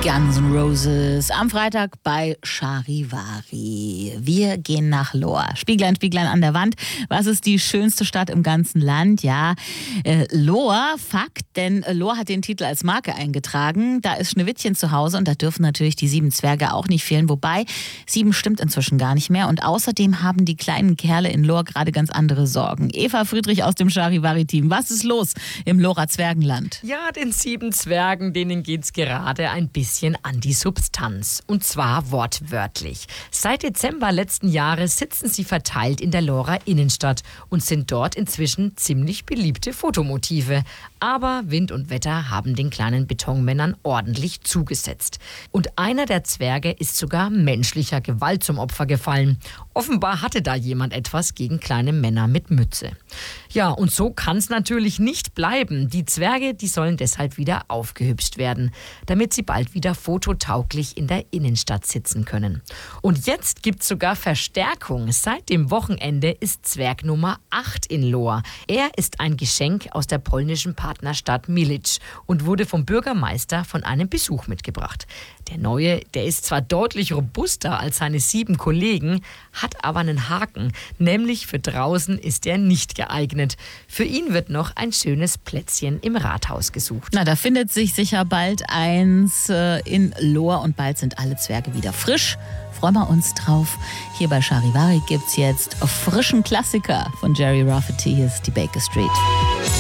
Guns N' Roses am Freitag bei Charivari. Wir gehen nach Lohr. Spieglein, Spieglein an der Wand. Was ist die schönste Stadt im ganzen Land? Ja, Lohr, Fakt, denn Lohr hat den Titel als Marke eingetragen. Da ist Schneewittchen zu Hause und da dürfen natürlich die 7 Zwerge auch nicht fehlen. Wobei, 7 stimmt inzwischen gar nicht mehr. Und außerdem haben die kleinen Kerle in Lohr gerade ganz andere Sorgen. Eva Friedrich aus dem Charivari-Team. Was ist los im Lohrer Zwergenland? Ja, den 7 Zwergen, denen geht's gerade ein bisschen an die Substanz. Und zwar wortwörtlich. Seit Dezember letzten Jahres sitzen sie verteilt in der Lohrer Innenstadt und sind dort inzwischen ziemlich beliebte Fotomotive. Aber Wind und Wetter haben den kleinen Betonmännern ordentlich zugesetzt. Und einer der Zwerge ist sogar menschlicher Gewalt zum Opfer gefallen. Offenbar hatte da jemand etwas gegen kleine Männer mit Mütze. Ja, und so kann es natürlich nicht bleiben. Die Zwerge, die sollen deshalb wieder aufgehübscht werden, damit sie bald wieder fototauglich in der Innenstadt sitzen können. Und jetzt gibt es sogar Verstärkung. Seit dem Wochenende ist Zwerg Nummer 8 in Lohr. Er ist ein Geschenk aus der polnischen Partnerstadt Milic und wurde vom Bürgermeister von einem Besuch mitgebracht. Der Neue, der ist zwar deutlich robuster als seine 7 Kollegen, hat aber einen Haken, nämlich für draußen ist er nicht geeignet. Für ihn wird noch ein schönes Plätzchen im Rathaus gesucht. Na, da findet sich sicher bald eins in Lohr und bald sind alle Zwerge wieder frisch. Freuen wir uns drauf. Hier bei Charivari gibt's jetzt frischen Klassiker von Jerry Rafferty. Hier ist die Baker Street.